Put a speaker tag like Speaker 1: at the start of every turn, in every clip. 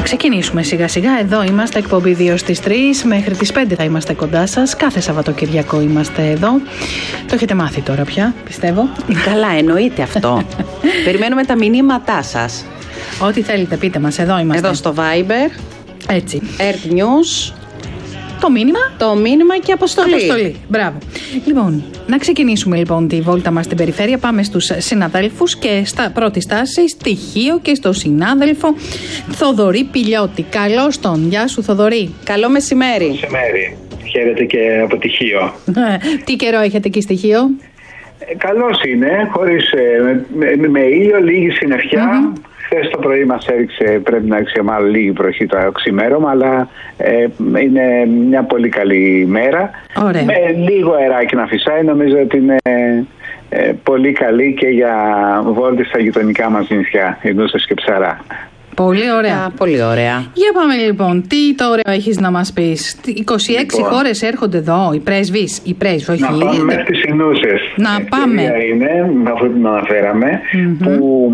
Speaker 1: ξεκινήσουμε σιγά σιγά. Εδώ είμαστε, εκπομπή 2 στις 3. Μέχρι τις 5 θα είμαστε κοντά σας. Κάθε Σαββατοκυριακό είμαστε εδώ. Το έχετε μάθει τώρα πια, πιστεύω.
Speaker 2: Καλά, εννοείται αυτό. Περιμένουμε τα μηνύματά σας.
Speaker 1: Ό,τι θέλετε, πείτε μας. Εδώ είμαστε.
Speaker 2: Εδώ στο Viber.
Speaker 1: Έτσι.
Speaker 2: Earth News.
Speaker 1: Το
Speaker 2: μήνυμα και αποστολή.
Speaker 1: Μπράβο. Λοιπόν, να ξεκινήσουμε λοιπόν τη βόλτα μας στην περιφέρεια. Πάμε στους συναδέλφους και στα πρώτη στάση στοιχείο και στο συνάδελφο Θοδωρή Πηλιώτη. Καλώς τον. Γεια σου, Θοδωρή.
Speaker 2: Καλό μεσημέρι.
Speaker 3: Μεσημέρι. Χαίρετε και από τυχείο.
Speaker 1: Τι καιρό έχετε εκεί στοιχείο?
Speaker 3: Καλώς είναι, χωρίς με ήλιο, λίγη συννεφιά. Χθες το πρωί μας έριξε, πρέπει να ρίξει μάλλον λίγη βροχή το ξημέρωμα, αλλά είναι μια πολύ καλή μέρα.
Speaker 1: Ωραία.
Speaker 3: Με λίγο αεράκι να φυσάει, νομίζω ότι είναι πολύ καλή και για βόλτες στα γειτονικά μας νησιά, Ινούσες και Ψαρά.
Speaker 1: Πολύ ωραία.
Speaker 2: Πολύ ωραία.
Speaker 1: Για πάμε λοιπόν. Τι το ωραίο έχεις να μας πεις? 26 χώρες έρχονται εδώ, οι πρέσβεις, όχι.
Speaker 3: Να πάμε μέχρι τις Ινούσες.
Speaker 1: Να πάμε.
Speaker 3: Είναι, με αυτό που αναφέραμε, που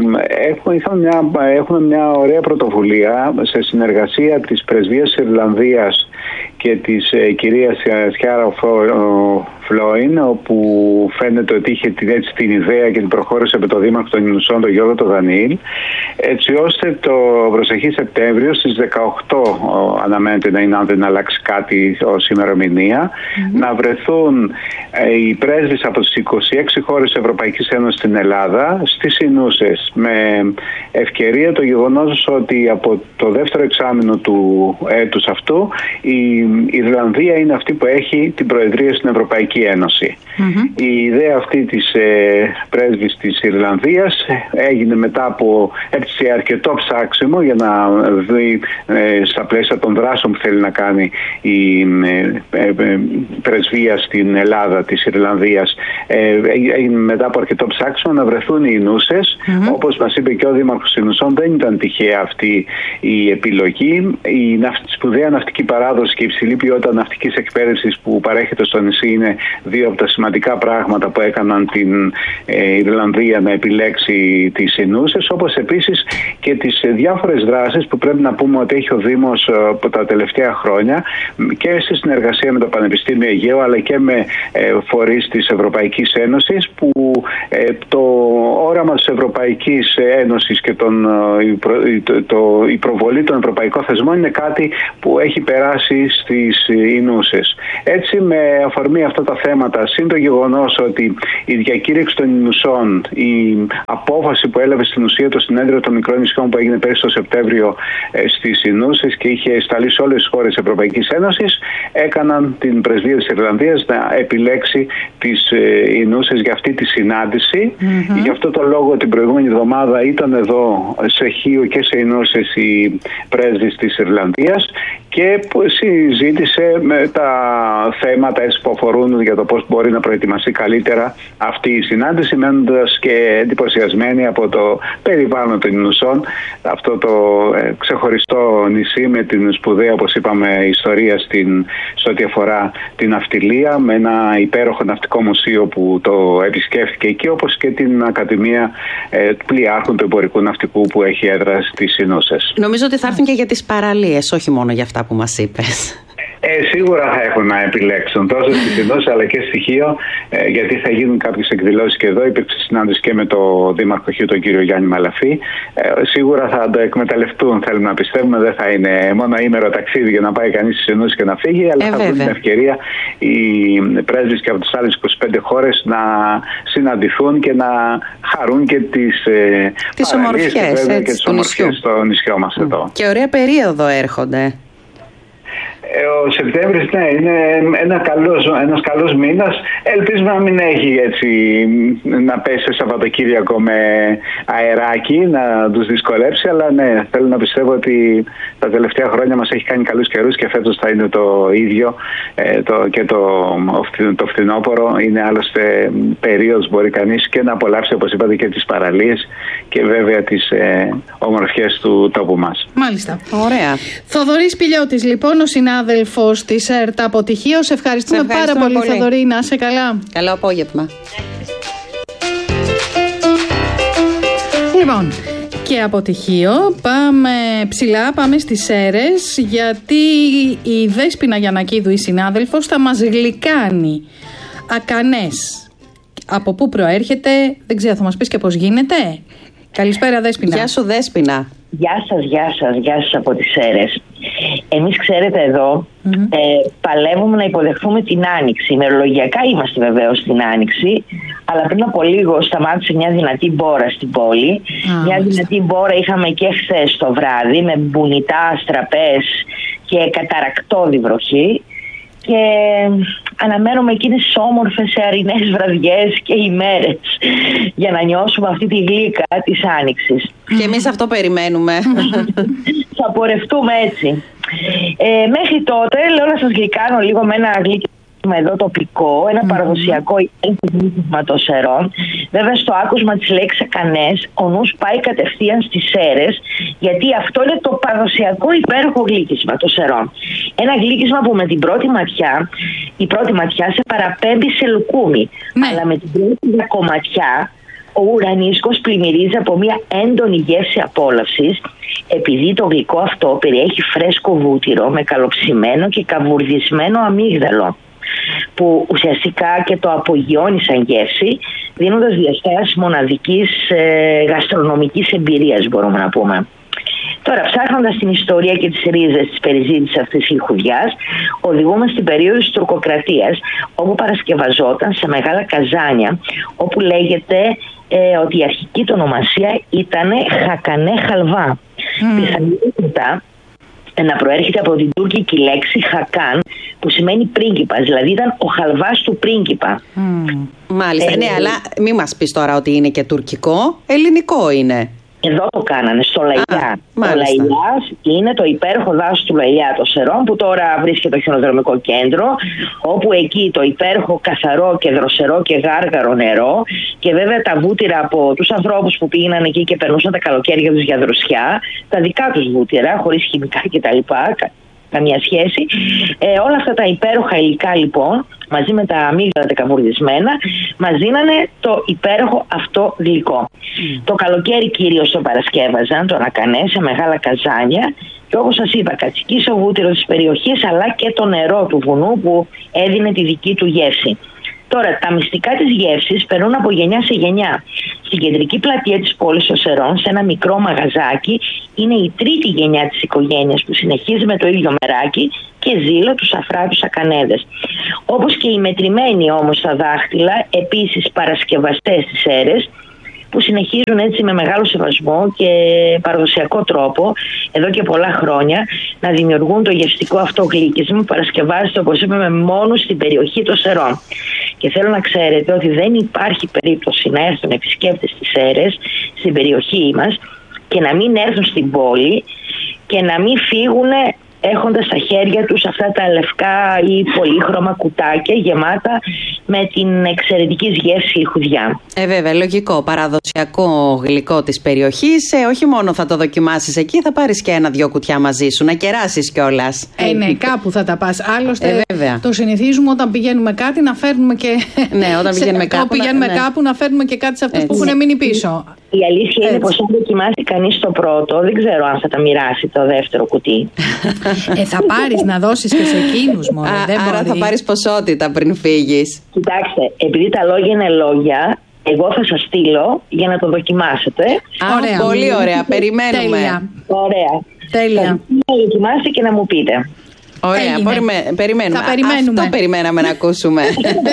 Speaker 3: έχουμε μια ωραία πρωτοβουλία σε συνεργασία της Πρεσβείας της Ιρλανδίας και της κυρίας Σιάρα Φλόιν, όπου φαίνεται ότι είχε έτσι την ιδέα και την προχώρησε με το Δήμαρχο των Ινουσών, τον Γιώργο τον Δανίλ, έτσι ώστε το προσεχή Σεπτέμβριο στις 18 αναμένεται να είναι, αν δεν αλλάξει κάτι ως ημερομηνία, να βρεθούν οι πρέσβεις από τις 26 χώρες Ευρωπαϊκής Ένωσης στην Ελλάδα στις Ινούσες, με ευκαιρία το γεγονός ότι από το δεύτερο εξάμηνο του έτους αυτού η Ιρλανδία είναι αυτή που έχει την προεδρία στην Ευρωπαϊκή Ένωση. Η ιδέα αυτή της πρέσβης της Ιρλανδίας έγινε μετά από έτσι αρκετό ψάξιμο για να δει στα πλαίσια των δράσεων που θέλει να κάνει η πρεσβεία στην Ελλάδα της Ιρλανδίας. Έγινε μετά από αρκετό ψάξιμο να βρεθούν οι Ινούσες. Όπως μας είπε και ο Δήμαρχος Ινουσών, δεν ήταν τυχαία αυτή η επιλογή. Η σπουδαία ναυτική παράδοση και η υψηλή ποιότητα ναυτικής εκπαίδευσης που παρέχεται στο νησί είναι δύο από τα σημαντικά πράγματα που έκαναν την Ιρλανδία να επιλέξει τις Ινούσες, όπως επίσης και τις διάφορες δράσεις που πρέπει να πούμε ότι έχει ο Δήμος από τα τελευταία χρόνια και σε συνεργασία με το Πανεπιστήμιο Αιγαίου αλλά και με φορείς της Ευρωπαϊκής Ένωσης, που το όραμα της Ευρωπαϊκής Ένωσης και η προβολή των ευρωπαϊκών θεσμών είναι κάτι που έχει περάσει στις Ινούσες. Έτσι, με αφορμή αυτά τα θέματα, συν το γεγονός ότι η διακήρυξη των Ινουσών, η απόφαση που έλαβε στην ουσία το συνέδριο των μικρών νησιών που έγινε πέρυσι το Σεπτέμβριο στις Ινούσες και είχε σταλεί σε όλες τις χώρες της Ευρωπαϊκής Ένωσης, έκαναν την πρεσβεία της Ιρλανδίας να επιλέξει τις Ινούσες για αυτή τη συνάντηση. Γι' αυτό το λόγο την προηγούμενη εβδομάδα ήταν εδώ σε Χίο και σε Ινούσες η πρέσβης της Ιρλανδίας και συζήτησε με τα θέματα που αφορούν για το πώς μπορεί να προετοιμαστεί καλύτερα αυτή η συνάντηση, μένοντας και εντυπωσιασμένη από το περιβάλλον των Ινουσών, αυτό το ξεχωριστό νησί με την σπουδαία, όπως είπαμε, ιστορία σε ό,τι αφορά την ναυτιλία, με ένα υπέροχο ναυτικό μουσείο που το επισκέφθηκε εκεί, όπως και την Ακαδημία Πλοιάρχων του Εμπορικού Ναυτικού που έχει έδρα στις Ινούσες.
Speaker 2: Νομίζω ότι θα έρθουν και για τις παραλίες, όχι μόνο για αυτά που μας είπες.
Speaker 3: Σίγουρα θα έχουν να επιλέξουν τόσο στις Ινούσες αλλά και στοιχείο, γιατί θα γίνουν κάποιες εκδηλώσεις και εδώ. Υπήρξε συνάντηση και με το Δήμαρχο Χίου, τον κύριο Γιάννη Μαλαφή. Σίγουρα θα το εκμεταλλευτούν, θέλουμε να πιστεύουμε. Δεν θα είναι μόνο ήμερο ταξίδι για να πάει κανείς στις Ινούσες και να φύγει, αλλά θα βρουν την ευκαιρία οι πρέσβεις και από τις άλλες 25 χώρες να συναντηθούν και να χαρούν και τις ομορφιές και τις ομορφιές στο νησιό μας εδώ.
Speaker 2: Και ωραία περίοδο έρχονται.
Speaker 3: Ο Σεπτέμβρης, ναι, είναι ένας καλός μήνας. Ελπίζουμε να μην έχει έτσι, να πέσει σε Σαββατοκύριακο με αεράκι, να τους δυσκολέψει, αλλά ναι, θέλω να πιστεύω ότι τα τελευταία χρόνια μας έχει κάνει καλούς καιρούς και φέτος θα είναι το ίδιο και το φθινόπωρο. Είναι άλλωστε περίοδος μπορεί κανείς και να απολαύσει, όπως είπατε, και τις παραλίες και βέβαια τις ομορφιές του τόπου μας.
Speaker 1: Μάλιστα.
Speaker 2: Ωραία.
Speaker 1: Θοδωρής Πηλιώτης, λοιπόν, ο συνάδελφος της ΕΡΤ από Τυχείο. Σε ευχαριστούμε πάρα πολύ, Θοδωρή. Να είσαι καλά.
Speaker 2: Καλό απόγευμα.
Speaker 1: Λοιπόν, Και από τυχείο πάμε ψηλά, πάμε στις Σέρρες, γιατί η Δέσποινα Γιαννακίδου, η συνάδελφος, θα μας γλυκάνει ακανές. Από πού προέρχεται, δεν ξέρω, θα μας πεις και πώς γίνεται. Καλησπέρα Δέσποινα.
Speaker 2: Γεια σου Δέσποινα.
Speaker 4: Γεια σας από τις Σέρρες. Εμείς ξέρετε εδώ παλεύουμε να υποδεχθούμε την Άνοιξη. Ημερολογιακά είμαστε βεβαίως στην Άνοιξη, αλλά πριν από λίγο σταμάτησε μια δυνατή μπόρα στην πόλη. Μια δυνατή μπόρα είχαμε και χθες το βράδυ με μπουνιτά, αστραπές και καταρακτώδη βροχή. Και αναμένουμε εκείνες τις όμορφες αερινές βραδιές και ημέρες για να νιώσουμε αυτή τη γλύκα της Άνοιξης.
Speaker 2: Και εμείς αυτό περιμένουμε.
Speaker 4: Θα πορευτούμε έτσι. Μέχρι τότε λέω να σας γλυκάνω λίγο με ένα γλύκισμα εδώ τοπικό, ένα παραδοσιακό γλύκισμα των Σερών. Βέβαια στο άκουσμα της λέξης ακανές ο νους πάει κατευθείαν στις Σέρρες, γιατί αυτό είναι το παραδοσιακό υπέροχο γλύκισμα των Σερών. Ένα γλύκισμα που με την πρώτη ματιά, η πρώτη ματιά σε παραπέμπει σε λουκούμι, αλλά με την πρώτη κομματιά ο ουρανίσκος πλημμυρίζει από μια έντονη γεύση απόλαυσης, επειδή το γλυκό αυτό περιέχει φρέσκο βούτυρο με καλοψημένο και καβουρδισμένο αμύγδαλο, που ουσιαστικά και το απογειώνει σαν γεύση, δίνοντας διαστάσεις μοναδικής γαστρονομικής εμπειρίας, μπορούμε να πούμε. Τώρα, ψάχνοντας την ιστορία και τις ρίζες της περιζήτησης αυτής της λιχουδιάς, οδηγούμε στην περίοδο της τουρκοκρατίας, όπου παρασκευαζόταν σε μεγάλα καζάνια, όπου λέγεται ότι η αρχική του ονομασία ήταν Χακανέ Χαλβά. Πιθανότητα να προέρχεται από την τουρκική λέξη Χακάν, που σημαίνει πρίγκιπας, δηλαδή ήταν ο χαλβάς του πρίγκιπα.
Speaker 2: Μάλιστα, ναι, αλλά μην μας πεις τώρα ότι είναι και τουρκικό, ελληνικό είναι.
Speaker 4: Εδώ το κάνανε, στο Λαϊλιά. Ο Λαϊλιάς είναι το υπέροχο δάσος του Λαϊλιά των Σερών, που τώρα βρίσκεται το χιονοδρομικό κέντρο, όπου εκεί το υπέροχο καθαρό και δροσερό και γάργαρο νερό, και βέβαια τα βούτυρα από τους ανθρώπους που πήγαιναν εκεί και περνούσαν τα καλοκαίρια τους για δροσιά, τα δικά τους βούτυρα, χωρίς χημικά κτλ. Καμία σχέση. Όλα αυτά τα υπέροχα υλικά λοιπόν, μαζί με τα αμύγδαλα τα καβουρδισμένα, μας δίνανε το υπέροχο αυτό γλυκό. Το καλοκαίρι κυρίως το παρασκεύαζαν, τον ακανέ, σε μεγάλα καζάνια, και όπως σας είπα, κατσικίσε ο βούτυρο της περιοχής, αλλά και το νερό του βουνού που έδινε τη δική του γεύση. Τώρα, τα μυστικά της γεύσης περνούν από γενιά σε γενιά. Στην κεντρική πλατεία της πόλης των Σερών, σε ένα μικρό μαγαζάκι, είναι η τρίτη γενιά της οικογένειας που συνεχίζει με το ίδιο μεράκι και ζήλο τους αφράτους ακανέδες. Όπως και οι μετρημένοι όμως στα δάχτυλα, επίσης παρασκευαστές της Σέρρες, που συνεχίζουν έτσι με μεγάλο σεβασμό και παραδοσιακό τρόπο εδώ και πολλά χρόνια να δημιουργούν το γευστικό αυτό γλύκισμα που παρασκευάζεται, όπως είπαμε, μόνο στην περιοχή των Σερών. Και θέλω να ξέρετε ότι δεν υπάρχει περίπτωση να έρθουν επισκέπτες στις Σέρρες, στην περιοχή μας, και να μην έρθουν στην πόλη και να μην φύγουν έχοντας στα χέρια τους αυτά τα λευκά ή πολύχρωμα κουτάκια γεμάτα με την εξαιρετική γεύση λιχουδιά.
Speaker 2: Βέβαια, λογικό, παραδοσιακό γλυκό της περιοχής. Όχι μόνο θα το δοκιμάσεις εκεί, θα πάρεις και 1-2 κουτιά μαζί σου, να κεράσεις κιόλας.
Speaker 1: Ναι, κάπου θα τα πας. Άλλωστε, το συνηθίζουμε όταν πηγαίνουμε κάτι να φέρνουμε και.
Speaker 2: Ναι, όταν πηγαίνουμε
Speaker 1: κάπου να φέρνουμε και κάτι σε αυτούς που έχουν μείνει πίσω.
Speaker 4: Η αλήθεια είναι πως αν δοκιμάσει κανείς το πρώτο, δεν ξέρω αν θα τα μοιράσει το δεύτερο κουτί.
Speaker 1: Θα πάρεις να δώσεις και σε εκείνους μόνο.
Speaker 2: Άρα θα πάρεις ποσότητα πριν φύγεις.
Speaker 4: Κοιτάξτε, επειδή τα λόγια είναι λόγια, εγώ θα σας στείλω για να το δοκιμάσετε.
Speaker 1: Ωραία.
Speaker 2: Πολύ ωραία, περιμένουμε.
Speaker 1: Τέλεια.
Speaker 4: Ωραία.
Speaker 1: Τέλεια.
Speaker 4: Θα δοκιμάσετε και να μου πείτε.
Speaker 2: Ωραία, περιμένουμε.
Speaker 1: Θα περιμένουμε.
Speaker 2: Αυτό περιμέναμε να ακούσουμε.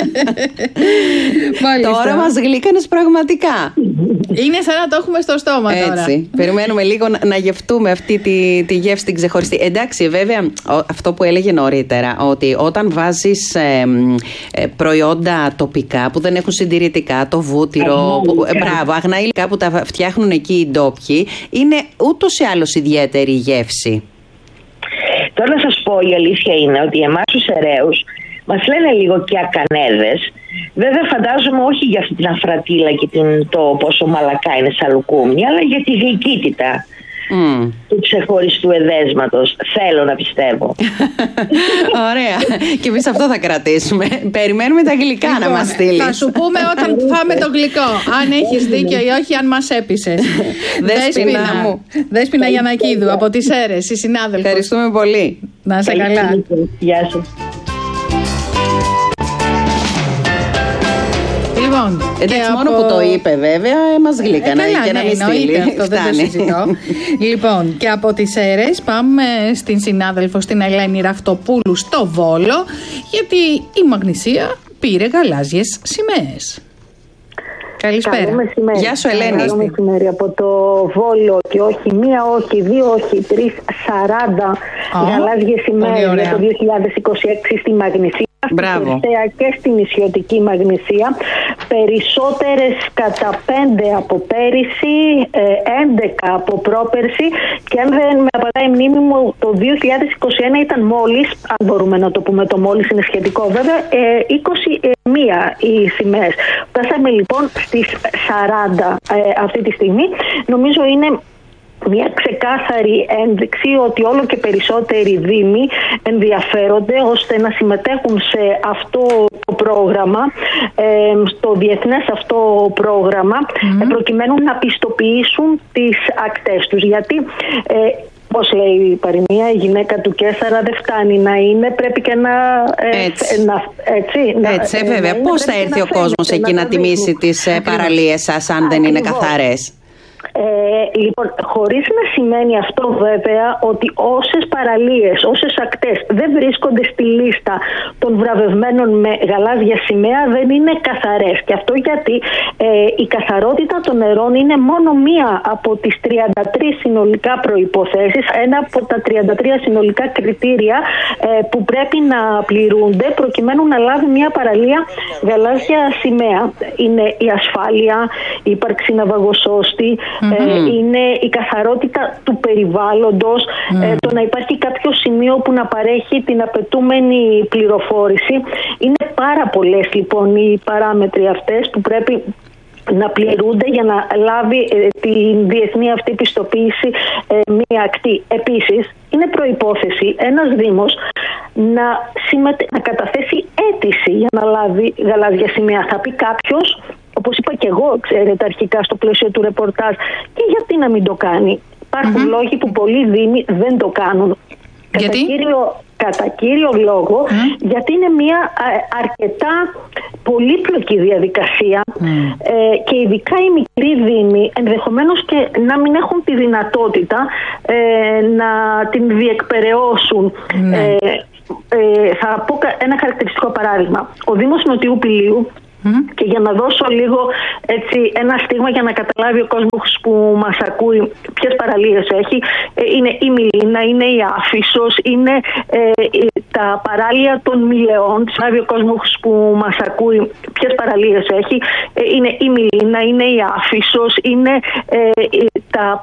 Speaker 2: Τώρα μας γλύκανες πραγματικά.
Speaker 1: Είναι σαν να το έχουμε στο στόμα τώρα.
Speaker 2: Έτσι. Περιμένουμε λίγο να γευτούμε αυτή τη γεύση την ξεχωριστή. Εντάξει, βέβαια, αυτό που έλεγε νωρίτερα, ότι όταν βάζεις προϊόντα τοπικά που δεν έχουν συντηρητικά, το βούτυρο, αγνά υλικά που τα φτιάχνουν εκεί οι ντόπιοι, είναι ούτως ή άλλως ιδιαίτερη η γεύση.
Speaker 4: Τώρα να σας πω, η αλήθεια είναι ότι εμάς τους Σεραίους μας λένε λίγο και ακανέδες. Βέβαια φαντάζομαι όχι για αυτή την αφρατήλα και το πόσο μαλακά είναι σαν λουκούμι, αλλά για τη γλυκύτητα του ξεχωριστού εδέσματος. Θέλω να πιστεύω.
Speaker 2: Ωραία. Και εμείς αυτό θα κρατήσουμε. Περιμένουμε τα γλυκά να μας στείλεις.
Speaker 1: Θα σου πούμε όταν φάμε το γλυκό. Αν έχεις δίκιο ή όχι, αν μας έπεισες. Δέσποινα Γιαννακίδου από τις Σέρρες, η συνάδελφος.
Speaker 2: Ευχαριστούμε πολύ.
Speaker 1: Να είσαι καλά.
Speaker 4: Γεια σου.
Speaker 1: Λοιπόν,
Speaker 2: εντάξει, μόνο που το είπε βέβαια, μας γλύκανε και να μην στείλει.
Speaker 1: Αυτό δεν το συζητώ. Λοιπόν, και από τις Σέρρες πάμε στην συνάδελφο, στην Ελένη Ραυτοπούλου στο Βόλο, γιατί η Μαγνησία πήρε γαλάζιες σημαίες. Καλησπέρα.
Speaker 2: Γεια σου, Ελένη.
Speaker 5: Καλό μεσημέρι από το Βόλο και όχι μία, όχι δύο, όχι τρεις, 40 γαλάζιες σημαίες για το 2026 στη Μαγνησία.
Speaker 2: Μπράβο.
Speaker 5: Και στην νησιωτική Μαγνησία. Περισσότερες κατά 5 από πέρυσι, 11 από πρόπερσι, και αν δεν με απαντάει η μνήμη μου, το 2021 ήταν μόλις, αν μπορούμε να το πούμε, το μόλις είναι σχετικό βέβαια, 21 οι σημαίες. Φτάσαμε λοιπόν στις 40 αυτή τη στιγμή. Νομίζω είναι μια ξεκάθαρη ένδειξη ότι όλο και περισσότεροι δήμοι ενδιαφέρονται ώστε να συμμετέχουν σε αυτό το πρόγραμμα, στο διεθνές αυτό πρόγραμμα, προκειμένου να πιστοποιήσουν τις ακτές τους. Γιατί όπως λέει η παροιμία, η γυναίκα του Καίσαρα δεν φτάνει να είναι, πρέπει και να...
Speaker 2: Έτσι, βέβαια. Πώς θα έρθει ο κόσμος εκεί να τιμήσει τις παραλίες σας αν δεν είναι καθαρές?
Speaker 5: Λοιπόν, χωρίς να σημαίνει αυτό βέβαια ότι όσες παραλίες, όσες ακτές δεν βρίσκονται στη λίστα των βραβευμένων με γαλάζια σημαία δεν είναι καθαρές. Και αυτό γιατί η καθαρότητα των νερών είναι μόνο μία από τις 33 συνολικά προϋποθέσεις, ένα από τα 33 συνολικά κριτήρια που πρέπει να πληρούνται προκειμένου να λάβει μια παραλία γαλάζια σημαία. Είναι η ασφάλεια, η ύπαρξη ναυαγοσώστη, είναι η καθαρότητα του περιβάλλοντος, το να υπάρχει κάποιο σημείο που να παρέχει την απαιτούμενη πληροφόρηση. Είναι πάρα πολλές λοιπόν οι παράμετροι αυτές που πρέπει να πληρούνται για να λάβει την διεθνή αυτή πιστοποίηση μία ακτή. Επίσης, είναι προϋπόθεση ένας Δήμος να καταθέσει αίτηση για να λάβει γαλάζια σημαία. Θα πει κάποιος, όπως είπα και εγώ, ξέρετε, αρχικά στο πλαίσιο του ρεπορτάζ, και γιατί να μην το κάνει? Υπάρχουν λόγοι που πολλοί Δήμοι δεν το κάνουν.
Speaker 1: Γιατί?
Speaker 5: Κατά κύριο λόγο, γιατί είναι μια αρκετά πολύπλοκη διαδικασία και ειδικά οι μικροί Δήμοι ενδεχομένως και να μην έχουν τη δυνατότητα να την διεκπεραιώσουν. Θα πω ένα χαρακτηριστικό παράδειγμα. Ο Δήμος Νοτιού Πηλίου, και για να δώσω λίγο έτσι ένα στίγμα για να καταλάβει ο κόσμος που μας ακούει ποιες παραλίες έχει, είναι η Μιλίνα, είναι η Άφισσος, είναι τα παράλια των Μιλεών. Καταλάβει ο κόσμος που μας ακούει ποιες παραλίες έχει, είναι η Μιλίνα, είναι η Άφισσος, είναι τα